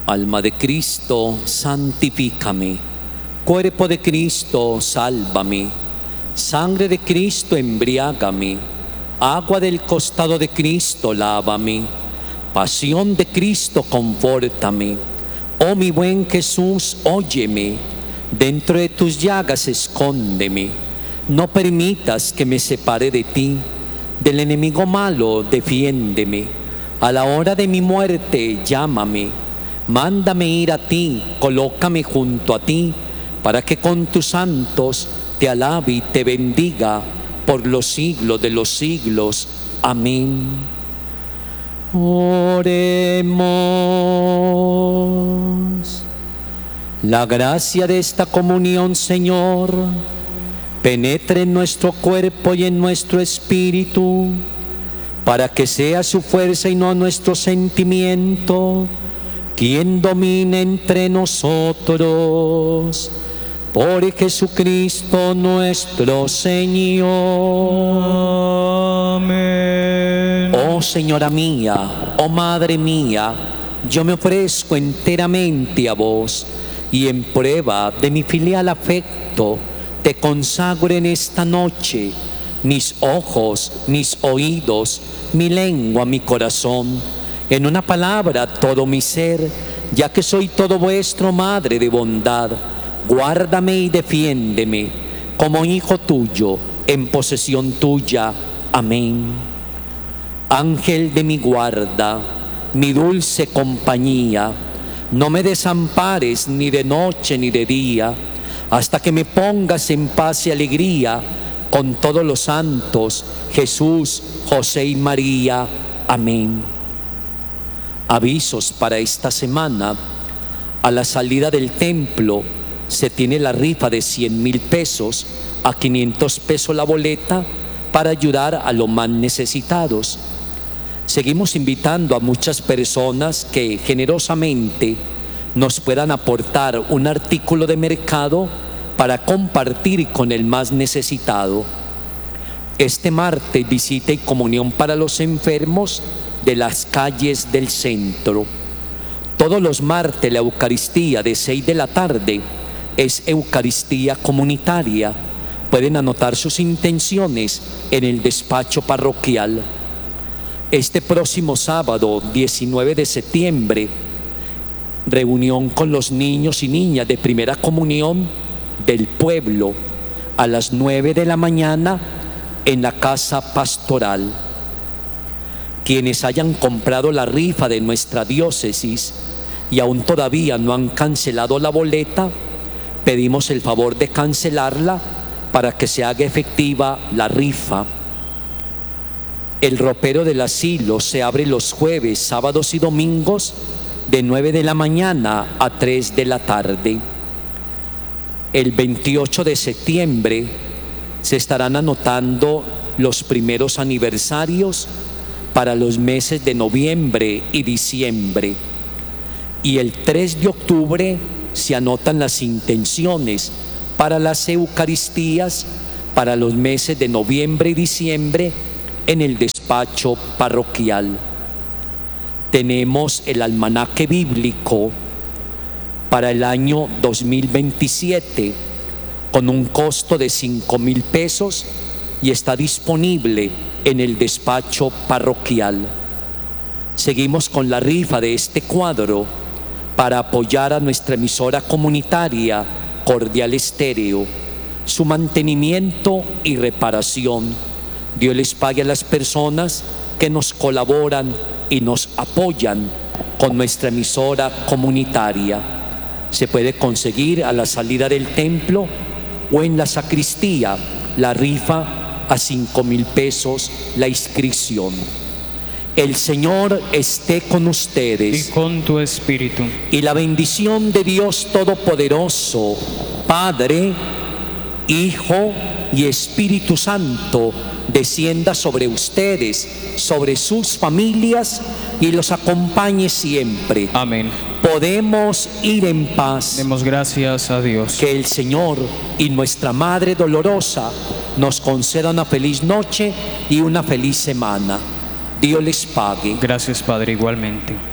Alma de Cristo, santifícame. Cuerpo de Cristo, sálvame. Sangre de Cristo, embriágame. Agua del costado de Cristo, lávame. Pasión de Cristo, confórtame. Oh mi buen Jesús, óyeme. Dentro de tus llagas escóndeme. No permitas que me separe de ti. Del enemigo malo, defiéndeme. A la hora de mi muerte, llámame. Mándame ir a ti, colócame junto a ti, para que con tus santos te alabe y te bendiga por los siglos de los siglos. Amén. Oremos. La gracia de esta comunión, Señor, penetre en nuestro cuerpo y en nuestro espíritu, para que sea su fuerza y no nuestro sentimiento quien domine entre nosotros. Por Jesucristo nuestro Señor. Amén. Oh Señora mía, oh Madre mía, yo me ofrezco enteramente a vos y en prueba de mi filial afecto te consagro en esta noche mis ojos, mis oídos, mi lengua, mi corazón, en una palabra todo mi ser, ya que soy todo vuestro, Madre de bondad. Guárdame y defiéndeme como hijo tuyo, en posesión tuya. Amén. Ángel de mi guarda, mi dulce compañía, no me desampares ni de noche ni de día, hasta que me pongas en paz y alegría con todos los santos, Jesús, José y María. Amén. Avisos para esta semana. A la salida del templo se tiene la rifa de 100,000 pesos, a 500 pesos la boleta, para ayudar a los más necesitados. Seguimos invitando a muchas personas que generosamente nos puedan aportar un artículo de mercado para compartir con el más necesitado. Este martes visita y comunión para los enfermos de las calles del centro. Todos los martes la Eucaristía de 6 de la tarde es Eucaristía comunitaria. Pueden anotar sus intenciones en el despacho parroquial. Este próximo sábado, 19 de septiembre, reunión con los niños y niñas de primera comunión del pueblo a las 9 de la mañana en la casa pastoral. Quienes hayan comprado la rifa de nuestra diócesis y aún todavía no han cancelado la boleta, pedimos el favor de cancelarla para que se haga efectiva la rifa. El ropero del asilo se abre los jueves, sábados y domingos de 9 de la mañana a 3 de la tarde. El 28 de septiembre se estarán anotando los primeros aniversarios para los meses de noviembre y diciembre. Y el 3 de octubre se anotan las intenciones para las Eucaristías para los meses de noviembre y diciembre en el despacho parroquial. Tenemos el almanaque bíblico para el año 2027 con un costo de 5,000 pesos y está disponible en el despacho parroquial. Seguimos con la rifa de este cuadro para apoyar a nuestra emisora comunitaria Cordial Estéreo, su mantenimiento y reparación. Dios les pague a las personas que nos colaboran y nos apoyan con nuestra emisora comunitaria. Se puede conseguir a la salida del templo o en la sacristía la rifa a 5,000 pesos la inscripción. El Señor esté con ustedes. Y con tu espíritu. Y la bendición de Dios Todopoderoso, Padre, Hijo y Espíritu Santo, descienda sobre ustedes, sobre sus familias y los acompañe siempre. Amén. Podemos ir en paz. Demos gracias a Dios. Que el Señor y nuestra Madre Dolorosa nos conceda una feliz noche y una feliz semana. Dios les pague. Gracias, Padre, igualmente.